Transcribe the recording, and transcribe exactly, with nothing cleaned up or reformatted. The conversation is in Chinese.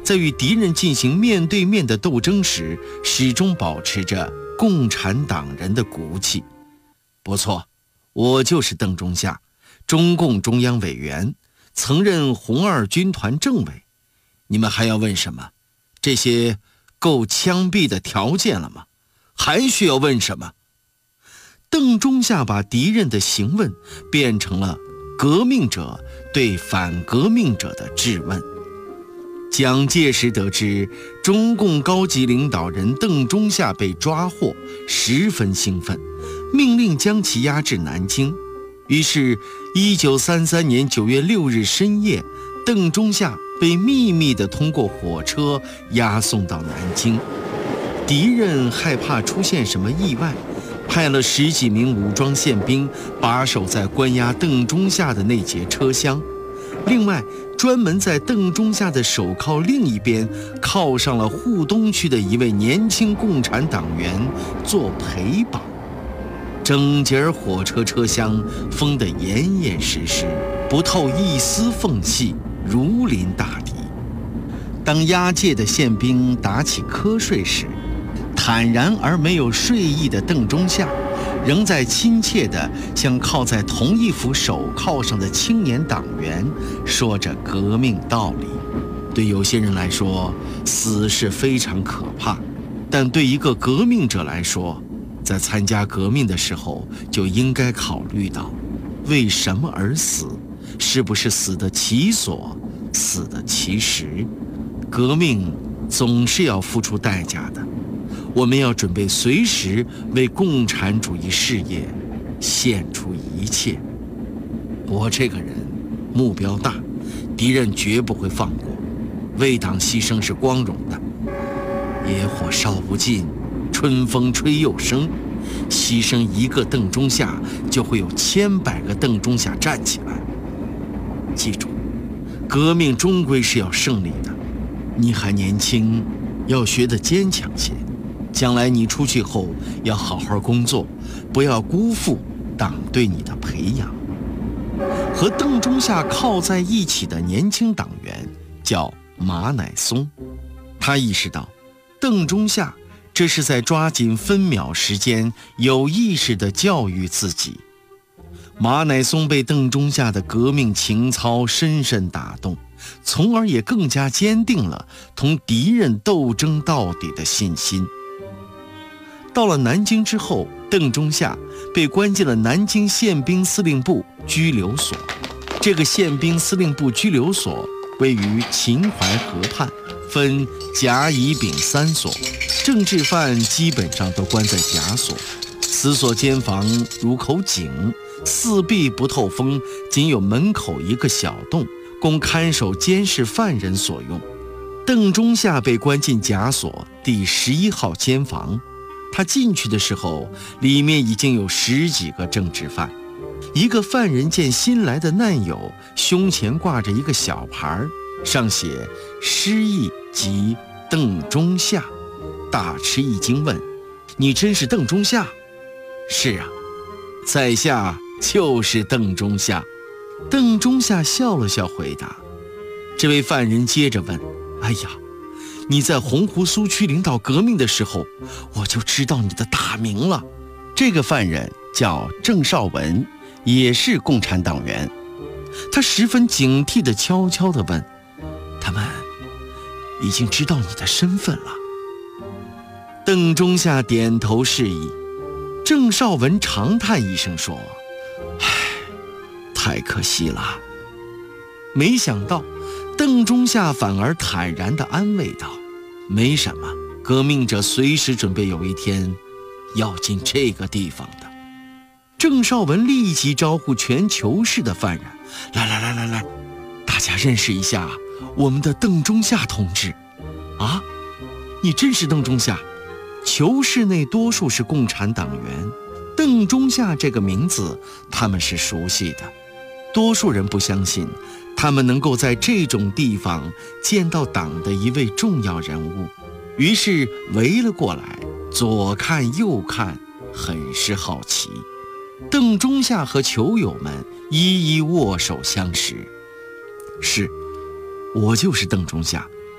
在与敌人进行面对面的斗争时，始终保持着共产党人的骨气。不错，我就是邓中夏，中共中央委员，曾任红二军团政委。你们还要问什么？这些够枪毙的条件了吗？还需要问什么？邓中夏把敌人的询问变成了革命者对反革命者的质问。蒋介石得知中共高级领导人邓中夏被抓获，十分兴奋，命令将其押至南京。于是一九三三年九月六日深夜，邓中夏被秘密地通过火车押送到南京。敌人害怕出现什么意外，派了十几名武装宪兵把守在关押邓中夏的那节车厢，另外专门在邓中夏的手铐另一边铐上了沪东区的一位年轻共产党员做陪绑。整节火车车厢封得严严实实，不透一丝缝隙，如临大敌。当押解的宪兵打起瞌睡时，坦然而没有睡意的邓中夏仍在亲切地向靠在同一副手铐上的青年党员说着革命道理。对有些人来说，死是非常可怕，但对一个革命者来说，在参加革命的时候就应该考虑到为什么而死，是不是死得其所，死得其时。革命总是要付出代价的，我们要准备随时为共产主义事业献出一切。我这个人目标大，敌人绝不会放过，为党牺牲是光荣的。野火烧不尽，春风吹又生，牺牲一个邓中夏，就会有千百个邓中夏站起来。记住，革命终归是要胜利的。你还年轻，要学得坚强些。将来你出去后要好好工作，不要辜负党对你的培养。和邓中夏靠在一起的年轻党员叫马乃松，他意识到邓中夏这是在抓紧分秒时间，有意识地教育自己。马乃松被邓中夏的革命情操深深打动，从而也更加坚定了同敌人斗争到底的信心。到了南京之后，邓中夏被关进了南京宪兵司令部拘留所。这个宪兵司令部拘留所位于秦淮河畔，分甲乙丙三所，政治犯基本上都关在甲所。此所监房如口井，四壁不透风，仅有门口一个小洞，供看守监视犯人所用。邓中夏被关进甲所第十一号监房，他进去的时候，里面已经有十几个政治犯。一个犯人见新来的难友，胸前挂着一个小牌，上写失忆及邓中夏，大吃一惊，问：“你真是邓中夏？”“是啊，在下就是邓中夏。”邓中夏笑了笑回答。这位犯人接着问：“哎呀，你在洪湖苏区领导革命的时候，我就知道你的大名了。”这个犯人叫郑绍文，也是共产党员。他十分警惕地悄悄地问：“他们已经知道你的身份了？”邓中夏点头示意。郑绍文长叹一声说：“唉，太可惜了。”没想到邓中夏反而坦然地安慰道：“没什么，革命者随时准备有一天要进这个地方的。”郑绍文立即招呼全囚室的犯人：“来来来来来，大家认识一下我们的邓中夏同志。”“啊，你真是邓中夏？”囚室内多数是共产党员，邓中夏这个名字他们是熟悉的。多数人不相信他们能够在这种地方见到党的一位重要人物，于是围了过来，左看右看，很是好奇。邓中夏和囚友们一一握手相识。“是，我就是邓中夏，